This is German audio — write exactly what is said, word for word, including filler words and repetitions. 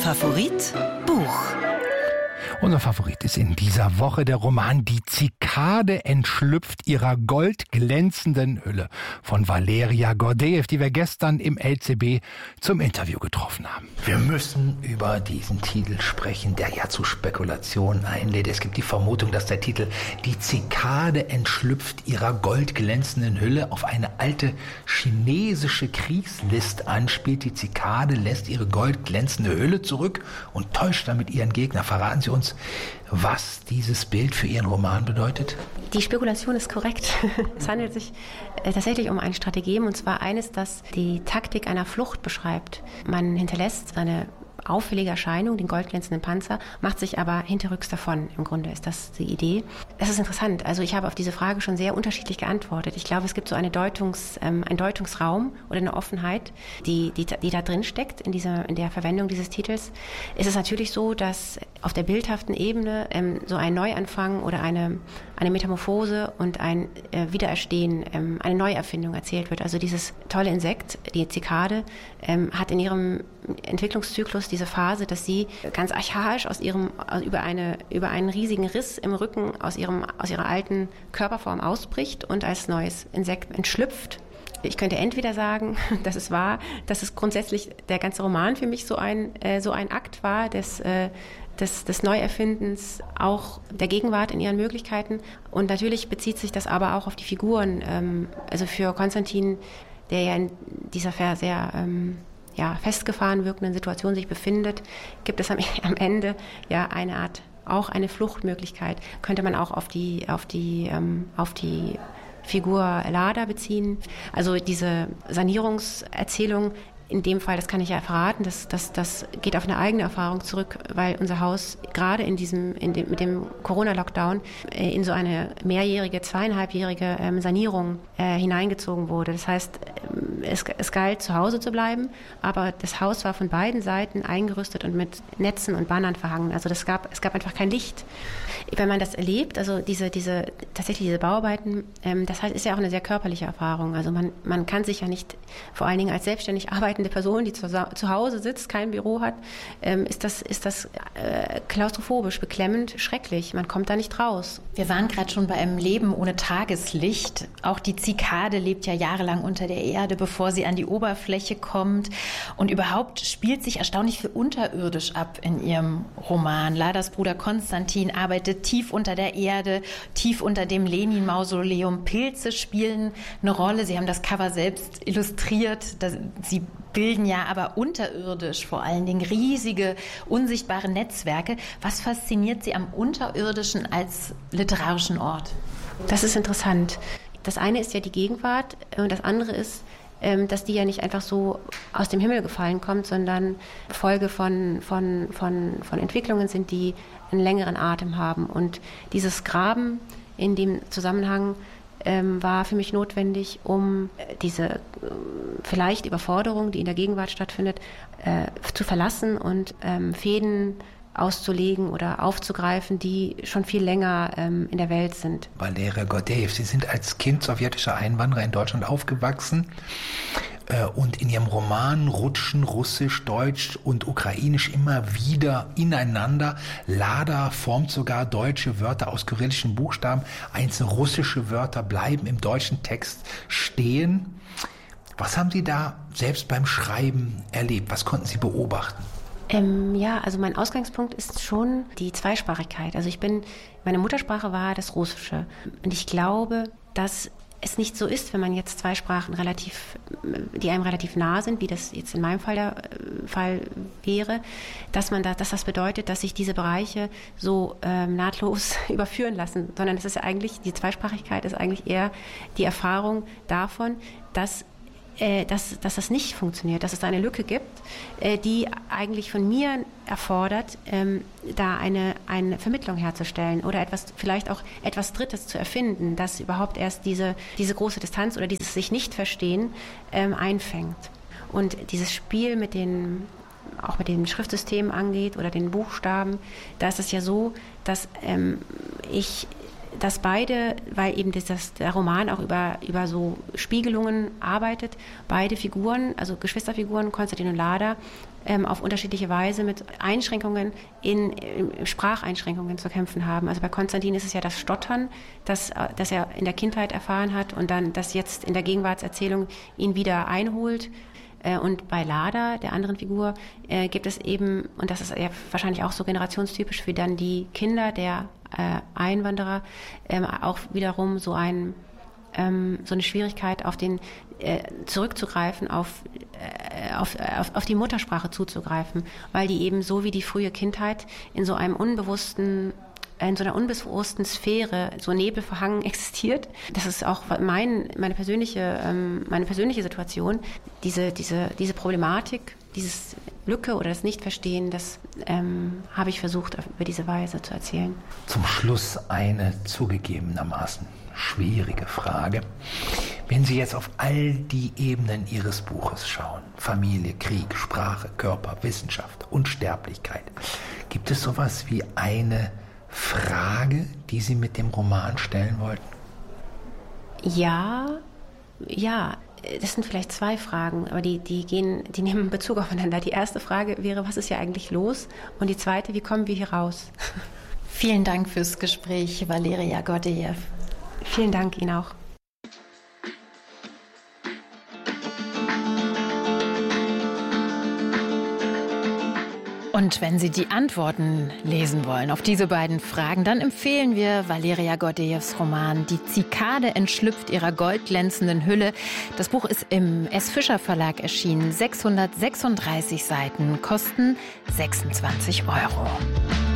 Favorit Buch. Unser Favorit ist in dieser Woche der Roman Die Zikade entschlüpft ihrer goldglänzenden Hülle von Valeria Gordeev, die wir gestern im L C B zum Interview getroffen haben. Wir müssen über diesen Titel sprechen, der ja zu Spekulationen einlädt. Es gibt die Vermutung, dass der Titel Die Zikade entschlüpft ihrer goldglänzenden Hülle auf eine alte chinesische Kriegslist anspielt. Die Zikade lässt ihre goldglänzende Hülle zurück und täuscht damit ihren Gegner. Verraten Sie uns, was dieses Bild für Ihren Roman bedeutet? Die Spekulation ist korrekt. Es handelt sich äh, tatsächlich um ein Stratagem, und zwar eines, das die Taktik einer Flucht beschreibt. Man hinterlässt eine auffällige Erscheinung, den goldglänzenden Panzer, macht sich aber hinterrücks davon. Im Grunde ist das die Idee. Das ist interessant. Also ich habe auf diese Frage schon sehr unterschiedlich geantwortet. Ich glaube, es gibt so eine Deutungs, ähm, einen Deutungsraum oder eine Offenheit, die, die, die da drin steckt in, dieser, in der Verwendung dieses Titels. Es ist natürlich so, dass auf der bildhaften Ebene ähm, so ein Neuanfang oder eine, eine Metamorphose und ein äh, Wiedererstehen, ähm, eine Neuerfindung erzählt wird. Also dieses tolle Insekt, die Zikade, ähm, hat in ihrem Entwicklungszyklus diese Phase, dass sie ganz archaisch aus ihrem, über, eine, über einen riesigen Riss im Rücken aus, ihrem, aus ihrer alten Körperform ausbricht und als neues Insekt entschlüpft. Ich könnte entweder sagen, dass es war, dass es grundsätzlich der ganze Roman für mich so ein, äh, so ein Akt war, des, äh, des, des Neuerfindens, auch der Gegenwart in ihren Möglichkeiten. Und natürlich bezieht sich das aber auch auf die Figuren. Ähm, also für Konstantin, der ja in dieser sehr ähm, ja, festgefahren wirkenden Situation sich befindet, gibt es am, am Ende ja eine Art, auch eine Fluchtmöglichkeit. Könnte man auch auf die, auf die, ähm, auf die Figur Lada beziehen. Also diese Sanierungserzählung, in dem Fall, das kann ich ja verraten, das, das, das geht auf eine eigene Erfahrung zurück, weil unser Haus gerade in diesem, in dem, mit dem Corona-Lockdown äh, in so eine mehrjährige, zweieinhalbjährige ähm, Sanierung äh, hineingezogen wurde. Das heißt, ähm, es, es galt, zu Hause zu bleiben, aber das Haus war von beiden Seiten eingerüstet und mit Netzen und Bannern verhangen. Also das gab, es gab einfach kein Licht. Wenn man das erlebt, also diese, diese, tatsächlich diese Bauarbeiten, ähm, das heißt, ist ja auch eine sehr körperliche Erfahrung. Also man, man kann sich ja nicht, vor allen Dingen als selbstständig arbeitende Person, die zu, zu Hause sitzt, kein Büro hat, ähm, ist das, ist das äh, klaustrophobisch, beklemmend, schrecklich. Man kommt da nicht raus. Wir waren gerade schon bei einem Leben ohne Tageslicht. Auch die Zikade lebt ja jahrelang unter der Erde, bevor sie an die Oberfläche kommt. Und überhaupt spielt sich erstaunlich viel unterirdisch ab in ihrem Roman. Ladas Bruder Konstantin arbeitet tief unter der Erde, tief unter dem Lenin-Mausoleum. Pilze spielen eine Rolle. Sie haben das Cover selbst illustriert. Das, sie bilden ja aber unterirdisch vor allen Dingen riesige, unsichtbare Netzwerke. Was fasziniert Sie am Unterirdischen als literarischen Ort? Das ist interessant. Das eine ist ja die Gegenwart und das andere ist, dass die ja nicht einfach so aus dem Himmel gefallen kommt, sondern Folge von, von, von, von Entwicklungen sind, die einen längeren Atem haben. Und dieses Graben in dem Zusammenhang ähm, war für mich notwendig, um diese äh, vielleicht Überforderung, die in der Gegenwart stattfindet, äh, zu verlassen und ähm, Fäden auszulegen oder aufzugreifen, die schon viel länger ähm, in der Welt sind. Valeria Gordeev, Sie sind als Kind sowjetischer Einwanderer in Deutschland aufgewachsen äh, und in Ihrem Roman rutschen Russisch, Deutsch und Ukrainisch immer wieder ineinander. Lada formt sogar deutsche Wörter aus kyrillischen Buchstaben. Einzelne russische Wörter bleiben im deutschen Text stehen. Was haben Sie da selbst beim Schreiben erlebt? Was konnten Sie beobachten? Ähm, ja, also mein Ausgangspunkt ist schon die Zweisprachigkeit. Also ich bin, meine Muttersprache war das Russische. Und ich glaube, dass es nicht so ist, wenn man jetzt zwei Sprachen relativ, die einem relativ nah sind, wie das jetzt in meinem Fall der Fall wäre, dass man da, dass das bedeutet, dass sich diese Bereiche so ähm, nahtlos überführen lassen, sondern es ist ja eigentlich, die Zweisprachigkeit ist eigentlich eher die Erfahrung davon, dass Dass, dass das nicht funktioniert, dass es da eine Lücke gibt, die eigentlich von mir erfordert, ähm, da eine, eine Vermittlung herzustellen oder etwas, vielleicht auch etwas Drittes zu erfinden, das überhaupt erst diese, diese große Distanz oder dieses sich nicht verstehen ähm, einfängt. Und dieses Spiel mit den, auch mit dem Schriftsystem angeht oder den Buchstaben, da ist es ja so, dass ähm, ich dass beide, weil eben das, der Roman auch über, über so Spiegelungen arbeitet, beide Figuren, also Geschwisterfiguren, Konstantin und Lada, ähm, auf unterschiedliche Weise mit Einschränkungen, in, in Spracheinschränkungen zu kämpfen haben. Also bei Konstantin ist es ja das Stottern, das, das er in der Kindheit erfahren hat und dann das jetzt in der Gegenwartserzählung ihn wieder einholt. Und bei Lada, der anderen Figur, äh, gibt es eben, und das ist ja wahrscheinlich auch so generationstypisch für dann die Kinder der äh, Einwanderer, ähm, auch wiederum so, ein, ähm, so eine Schwierigkeit, auf den äh, zurückzugreifen, auf, äh, auf, auf, auf die Muttersprache zuzugreifen, weil die eben so wie die frühe Kindheit in so einem unbewussten in so einer unbewussten Sphäre, so nebelverhangen existiert. Das ist auch mein, meine, persönliche, ähm, meine persönliche Situation. Diese, diese, diese Problematik, dieses Lücke oder das Nichtverstehen, das ähm, habe ich versucht, über diese Weise zu erzählen. Zum Schluss eine zugegebenermaßen schwierige Frage. Wenn Sie jetzt auf all die Ebenen Ihres Buches schauen, Familie, Krieg, Sprache, Körper, Wissenschaft, Unsterblichkeit, gibt es sowas wie eine Frage, die Sie mit dem Roman stellen wollten? Ja, ja, das sind vielleicht zwei Fragen, aber die, die gehen, die nehmen Bezug aufeinander. Die erste Frage wäre, was ist ja eigentlich los? Und die zweite, wie kommen wir hier raus? Vielen Dank fürs Gespräch, Valeria Gordejew. Vielen Dank Ihnen auch. Und wenn Sie die Antworten lesen wollen auf diese beiden Fragen, dann empfehlen wir Valeria Gordejews Roman Die Zikade entschlüpft ihrer goldglänzenden Hülle. Das Buch ist im S. Fischer Verlag erschienen. sechshundertsechsunddreißig Seiten, kosten sechsundzwanzig Euro.